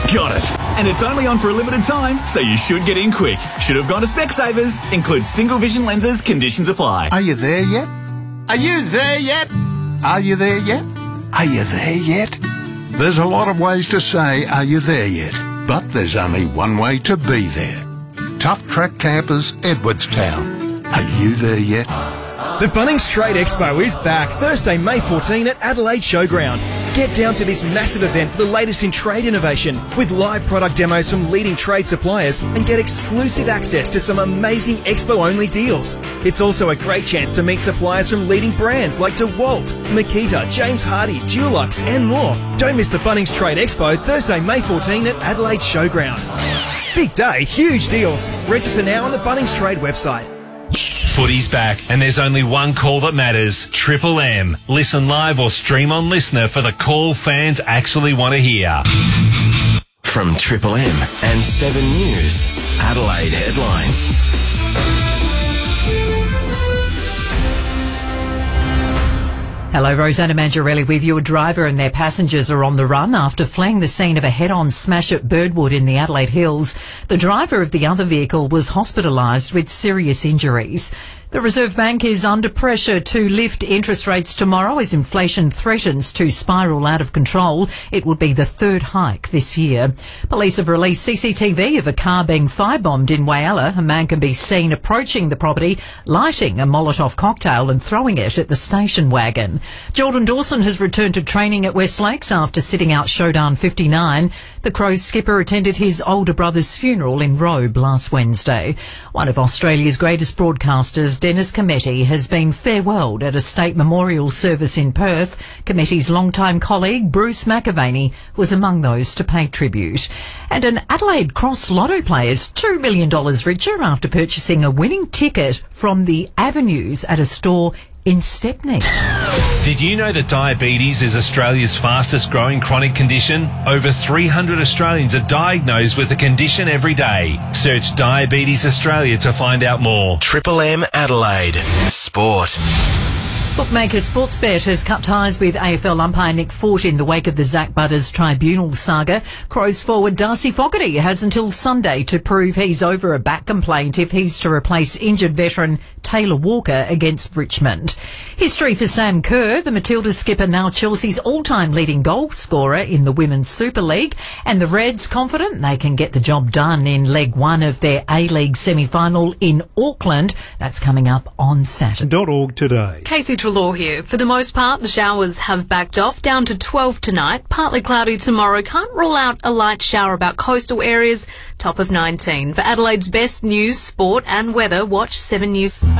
got it. And it's only on for a limited time, so you should get in quick. Should have gone to Specsavers. Includes single vision lenses. Conditions apply. Are you there yet? Are you there yet? Are you there yet? Are you there yet? There's a lot of ways to say, are you there yet? But there's only one way to be there. Tough Track Campers, Edwardstown. Are you there yet? The Bunnings Trade Expo is back Thursday, May 14 at Adelaide Showground. Get down to this massive event for the latest in trade innovation with live product demos from leading trade suppliers and get exclusive access to some amazing expo-only deals. It's also a great chance to meet suppliers from leading brands like DeWalt, Makita, James Hardie, Dulux and more. Don't miss the Bunnings Trade Expo Thursday, May 14 at Adelaide Showground. Big day, huge deals. Register now on the Bunnings Trade website. Footy's back, and there's only one call that matters. Triple M. Listen live or stream on Listener for the call fans actually want to hear. From Triple M and 7 News, Adelaide headlines. Hello, Rosanna Mangiarelli with you. A driver and their passengers are on the run after fleeing the scene of a head-on smash at Birdwood in the Adelaide Hills. The driver of the other vehicle was hospitalised with serious injuries. The Reserve Bank is under pressure to lift interest rates tomorrow as inflation threatens to spiral out of control. It would be the third hike this year. Police have released CCTV of a car being firebombed in Whyalla. A man can be seen approaching the property, lighting a Molotov cocktail and throwing it at the station wagon. Jordan Dawson has returned to training at West Lakes after sitting out Showdown 59. The Crows skipper attended his older brother's funeral in Robe last Wednesday. One of Australia's greatest broadcasters, Dennis Cometti, has been farewelled at a state memorial service in Perth. Cometti's longtime colleague, Bruce McAvaney, was among those to pay tribute. And an Adelaide Cross Lotto player is $2 million richer after purchasing a winning ticket from the Avenues at a store in Stepney. Did you know that diabetes is Australia's fastest growing chronic condition? Over 300 Australians are diagnosed with the condition every day. Search Diabetes Australia to find out more. Triple M Adelaide. Sport. Bookmaker Sportsbet has cut ties with AFL umpire Nick Fort in the wake of the Zach Butters tribunal saga. Crows forward Darcy Fogarty has until Sunday to prove he's over a back complaint if he's to replace injured veteran Taylor Walker against Richmond. History for Sam Kerr, the Matildas skipper, now Chelsea's all-time leading goal scorer in the Women's Super League, and the Reds confident they can get the job done in leg one of their A-League semi-final in Auckland. That's coming up on Saturday. .org today. Casey Trelaw here. For the most part, the showers have backed off, down to 12 tonight. Partly cloudy tomorrow. Can't rule out a light shower about coastal areas. Top of 19. For Adelaide's best news, sport and weather, watch 7 News.